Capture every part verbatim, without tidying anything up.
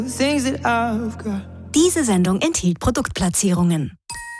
Diese Sendung enthielt Produktplatzierungen.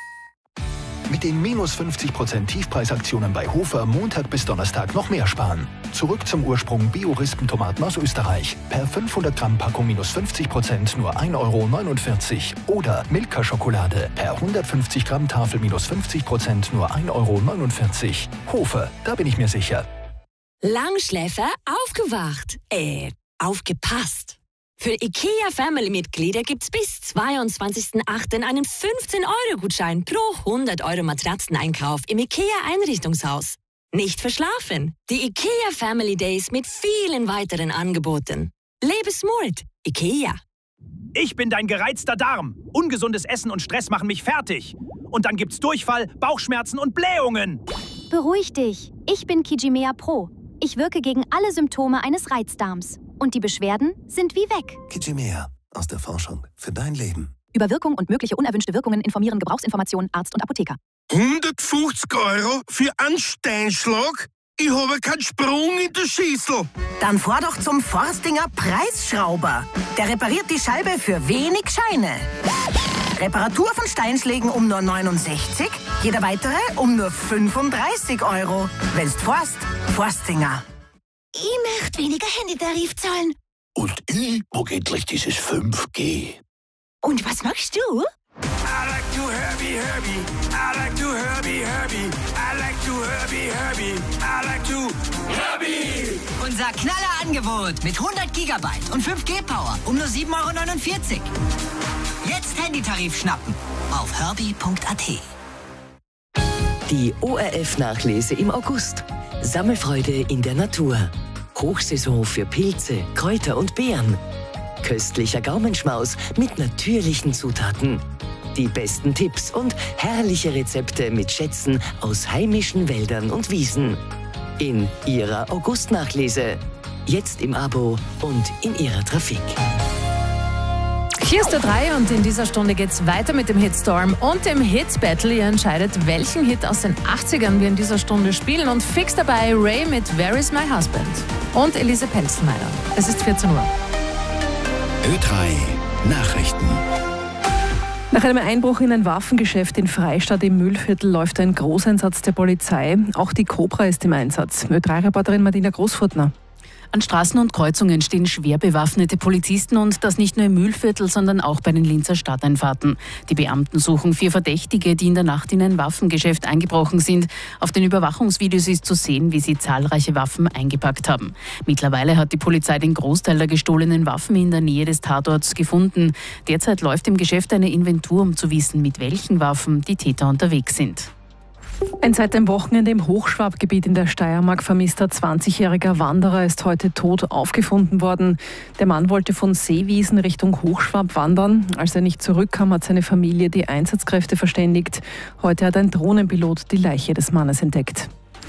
Mit den minus fünfzig Prozent Tiefpreisaktionen bei Hofer Montag bis Donnerstag noch mehr sparen. Zurück zum Ursprung Bio-Rispentomaten aus Österreich. Per fünfhundert Gramm Packung minus fünfzig Prozent nur ein Euro neunundvierzig. Oder Milka-Schokolade. Per hundertfünfzig Gramm Tafel minus fünfzig Prozent nur ein Euro neunundvierzig. Hofer, da bin ich mir sicher. Langschläfer aufgewacht. Äh, aufgepasst. Für IKEA-Family-Mitglieder gibt's bis zweiundzwanzigsten achten einen fünfzehn Euro Gutschein pro hundert Euro Matratzeneinkauf im IKEA-Einrichtungshaus. Nicht verschlafen. Die IKEA Family Days mit vielen weiteren Angeboten. Lebe smart. IKEA. Ich bin dein gereizter Darm. Ungesundes Essen und Stress machen mich fertig. Und dann gibt's Durchfall, Bauchschmerzen und Blähungen. Beruhig dich. Ich bin Kijimea Pro. Ich wirke gegen alle Symptome eines Reizdarms. Und die Beschwerden sind wie weg. Kijimea. Aus der Forschung. Für dein Leben. Über Wirkung und mögliche unerwünschte Wirkungen informieren Gebrauchsinformationen Arzt und Apotheker. hundertfünfzig Euro für einen Steinschlag? Ich habe keinen Sprung in der Schüssel. Dann fahr doch zum Forstinger Preisschrauber. Der repariert die Scheibe für wenig Scheine. Reparatur von Steinschlägen um nur neunundsechzig, jeder weitere um nur fünfunddreißig Euro. Wenn's forst, Forstinger. Ich möchte weniger Handytarif zahlen. Und ich mag endlich dieses fünf G. Und was machst du? I like to Herbie, Herbie. I like to Herbie, Herbie. I like to Herbie, Herbie. I like to Herbie. Unser Knallerangebot mit hundert Gigabyte und fünf G Power um nur sieben Euro neunundvierzig. Jetzt Handytarif schnappen auf herbie punkt a t. Die O R F-Nachlese im August. Sammelfreude in der Natur. Hochsaison für Pilze, Kräuter und Beeren. Köstlicher Gaumenschmaus mit natürlichen Zutaten. Die besten Tipps und herrliche Rezepte mit Schätzen aus heimischen Wäldern und Wiesen. In Ihrer August-Nachlese. Jetzt im Abo und in Ihrer Trafik. Hier ist der drei und in dieser Stunde geht's weiter mit dem Hitstorm und dem Hits Battle. Ihr entscheidet, welchen Hit aus den achtzigern wir in dieser Stunde spielen. Und fix dabei Ray mit Where is my husband und Elise Pelzenmeier. Es ist vierzehn Uhr. Ö drei Nachrichten. Nach einem Einbruch in ein Waffengeschäft in Freistadt im Mühlviertel läuft ein Großeinsatz der Polizei. Auch die Cobra ist im Einsatz. Ö drei Reporterin Martina Großfurtner. An Straßen und Kreuzungen stehen schwer bewaffnete Polizisten und das nicht nur im Mühlviertel, sondern auch bei den Linzer Stadteinfahrten. Die Beamten suchen vier Verdächtige, die in der Nacht in ein Waffengeschäft eingebrochen sind. Auf den Überwachungsvideos ist zu sehen, wie sie zahlreiche Waffen eingepackt haben. Mittlerweile hat die Polizei den Großteil der gestohlenen Waffen in der Nähe des Tatorts gefunden. Derzeit läuft im Geschäft eine Inventur, um zu wissen, mit welchen Waffen die Täter unterwegs sind. Ein seit dem Wochenende im Hochschwabgebiet in der Steiermark vermisster zwanzigjähriger Wanderer ist heute tot aufgefunden worden. Der Mann wollte von Seewiesen Richtung Hochschwab wandern. Als er nicht zurückkam, hat seine Familie die Einsatzkräfte verständigt. Heute hat ein Drohnenpilot die Leiche des Mannes entdeckt.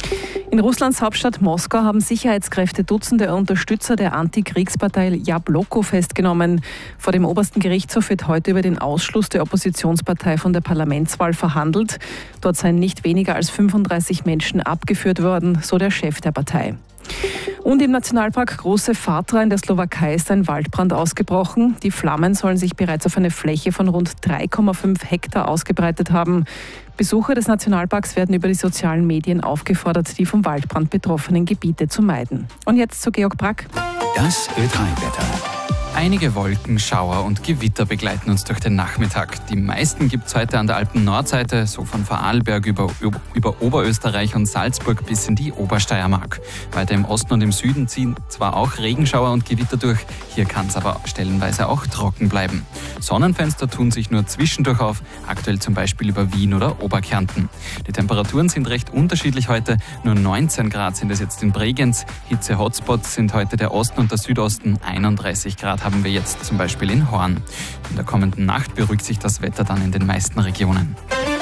In Russlands Hauptstadt Moskau haben Sicherheitskräfte Dutzende Unterstützer der Antikriegspartei Jabloko festgenommen. Vor dem obersten Gerichtshof wird heute über den Ausschluss der Oppositionspartei von der Parlamentswahl verhandelt. Dort seien nicht weniger als fünfunddreißig Menschen abgeführt worden, so der Chef der Partei. Und im Nationalpark Große Fatra in der Slowakei ist ein Waldbrand ausgebrochen. Die Flammen sollen sich bereits auf eine Fläche von rund drei Komma fünf Hektar ausgebreitet haben. Besucher des Nationalparks werden über die sozialen Medien aufgefordert, die vom Waldbrand betroffenen Gebiete zu meiden. Und jetzt zu Georg Brack. Das Ö drei Wetter. Einige Wolken, Schauer und Gewitter begleiten uns durch den Nachmittag. Die meisten gibt es heute an der Alpen-Nordseite, so von Vorarlberg über, über Oberösterreich und Salzburg bis in die Obersteiermark. Weiter im Osten und im Süden ziehen zwar auch Regenschauer und Gewitter durch, hier kann es aber stellenweise auch trocken bleiben. Sonnenfenster tun sich nur zwischendurch auf, aktuell zum Beispiel über Wien oder Oberkärnten. Die Temperaturen sind recht unterschiedlich heute, nur neunzehn Grad sind es jetzt in Bregenz. Hitze-Hotspots sind heute der Osten und der Südosten, einunddreißig Grad haben wir jetzt zum Beispiel in Horn. In der kommenden Nacht beruhigt sich das Wetter dann in den meisten Regionen.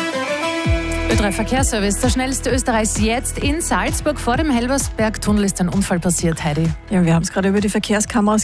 Ö drei Verkehrsservice, der schnellste Österreichs jetzt in Salzburg. Vor dem Helbersberg-Tunnel ist ein Unfall passiert, Heidi. Ja, wir haben es gerade über die Verkehrskameras